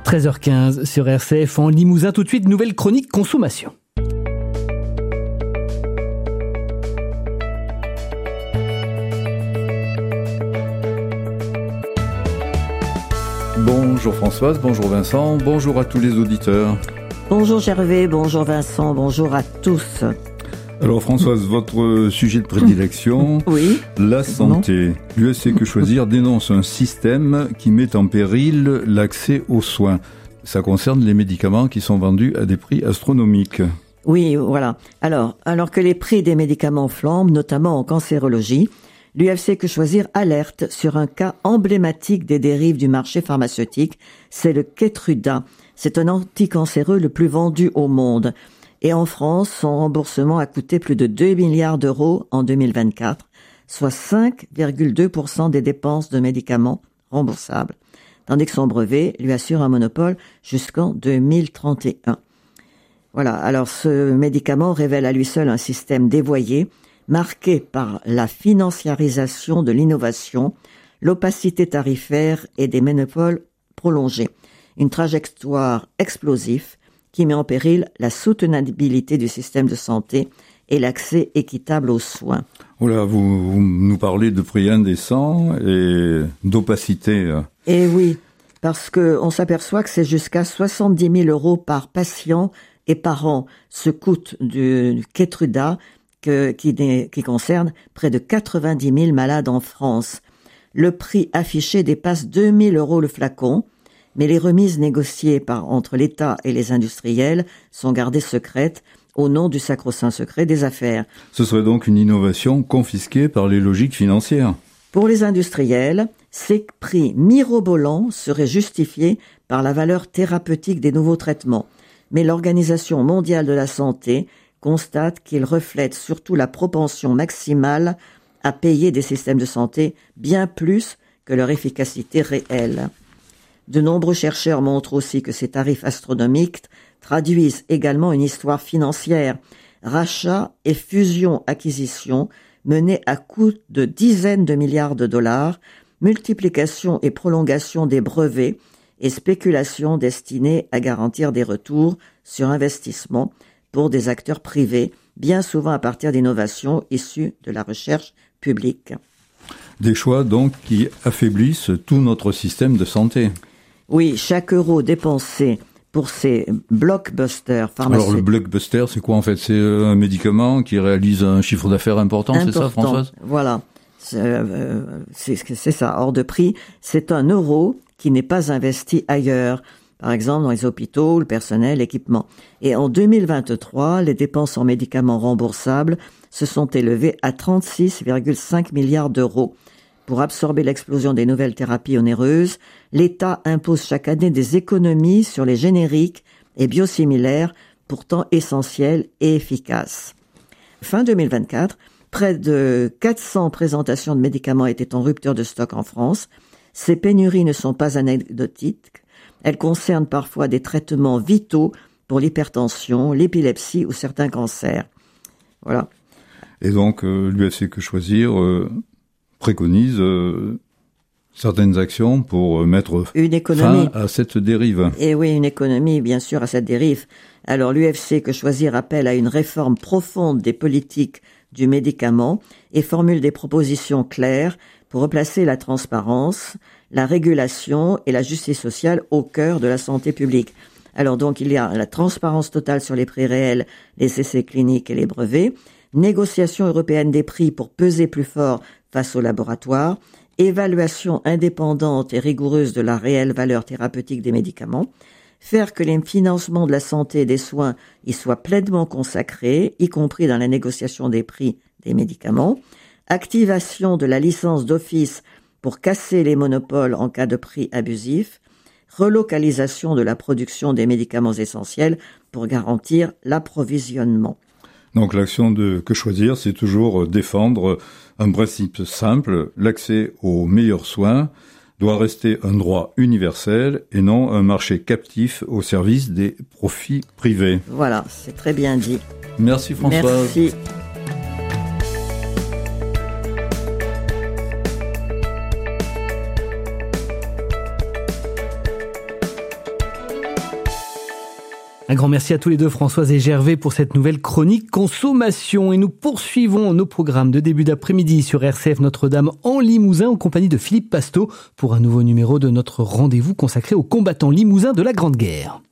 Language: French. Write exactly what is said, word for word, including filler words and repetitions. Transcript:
treize heures quinze sur R C F en Limousin. Tout de suite, nouvelle chronique consommation. Bonjour Françoise, bonjour Vincent, bonjour à tous les auditeurs. Bonjour Gervais, bonjour Vincent, bonjour à tous. Alors Françoise, votre sujet de prédilection, oui, la santé. L'U F C Que Choisir dénonce un système qui met en péril l'accès aux soins. Ça concerne les médicaments qui sont vendus à des prix astronomiques. Oui, voilà. Alors, alors que les prix des médicaments flambent, notamment en cancérologie, l'U F C Que Choisir alerte sur un cas emblématique des dérives du marché pharmaceutique, c'est le Keytruda. C'est un anticancéreux le plus vendu au monde. Et en France, son remboursement a coûté plus de deux milliards d'euros en deux mille vingt-quatre, soit cinq virgule deux pour cent des dépenses de médicaments remboursables, tandis que son brevet lui assure un monopole jusqu'en deux mille trente et un. Voilà, alors ce médicament révèle à lui seul un système dévoyé, marqué par la financiarisation de l'innovation, l'opacité tarifaire et des monopoles prolongés. Une trajectoire explosive qui met en péril la soutenabilité du système de santé et l'accès équitable aux soins. Voilà, vous, vous nous parlez de prix indécents et d'opacité. Et oui, parce qu'on s'aperçoit que c'est jusqu'à soixante-dix mille euros par patient et par an ce coût du, du Keytruda que, qui, qui concerne près de quatre-vingt-dix mille malades en France. Le prix affiché dépasse deux mille euros le flacon, mais les remises négociées par, entre l'État et les industriels sont gardées secrètes au nom du sacro-saint secret des affaires. Ce serait donc une innovation confisquée par les logiques financières. Pour les industriels, ces prix mirobolants seraient justifiés par la valeur thérapeutique des nouveaux traitements. Mais l'Organisation mondiale de la santé constate qu'ils reflètent surtout la propension maximale à payer des systèmes de santé bien plus que leur efficacité réelle. De nombreux chercheurs montrent aussi que ces tarifs astronomiques traduisent également une histoire financière, rachats et fusions-acquisitions menées à coût de dizaines de milliards de dollars, multiplication et prolongation des brevets et spéculation destinées à garantir des retours sur investissement pour des acteurs privés, bien souvent à partir d'innovations issues de la recherche publique. Des choix donc qui affaiblissent tout notre système de santé. Oui, chaque euro dépensé pour ces blockbusters pharmaceutiques. Alors le blockbuster, c'est quoi en fait? C'est un médicament qui réalise un chiffre d'affaires important, important, c'est ça Françoise? Voilà, c'est, euh, c'est, c'est ça, hors de prix. C'est un euro qui n'est pas investi ailleurs, par exemple dans les hôpitaux, le personnel, l'équipement. Et en deux mille vingt-trois, les dépenses en médicaments remboursables se sont élevées à trente-six virgule cinq milliards d'euros. Pour absorber l'explosion des nouvelles thérapies onéreuses, l'État impose chaque année des économies sur les génériques et biosimilaires, pourtant essentiels et efficaces. Fin deux mille vingt-quatre, près de quatre cents présentations de médicaments étaient en rupture de stock en France. Ces pénuries ne sont pas anecdotiques. Elles concernent parfois des traitements vitaux pour l'hypertension, l'épilepsie ou certains cancers. Voilà. Et donc, euh, l'U F C Que Choisir euh, préconise euh, certaines actions pour mettre une économie. fin à cette dérive. Et oui, une économie, bien sûr, à cette dérive. Alors, l'U F C Que Choisir appelle à une réforme profonde des politiques du médicament et formule des propositions claires pour replacer la transparence, la régulation et la justice sociale au cœur de la santé publique. Alors donc, il y a la transparence totale sur les prix réels, les essais cliniques et les brevets, négociation européenne des prix pour peser plus fort face aux laboratoires, évaluation indépendante et rigoureuse de la réelle valeur thérapeutique des médicaments, faire que les financements de la santé et des soins y soient pleinement consacrés, y compris dans la négociation des prix des médicaments, activation de la licence d'office pour casser les monopoles en cas de prix abusifs, relocalisation de la production des médicaments essentiels pour garantir l'approvisionnement. Donc l'action de Que Choisir, c'est toujours défendre un principe simple, l'accès aux meilleurs soins doit rester un droit universel et non un marché captif au service des profits privés. Voilà, c'est très bien dit. Merci Françoise. Merci. Un grand merci à tous les deux, Françoise et Gervais, pour cette nouvelle chronique consommation. Et nous poursuivons nos programmes de début d'après-midi sur R C F Notre-Dame en Limousin en compagnie de Philippe Pasteau pour un nouveau numéro de notre rendez-vous consacré aux combattants limousins de la Grande Guerre.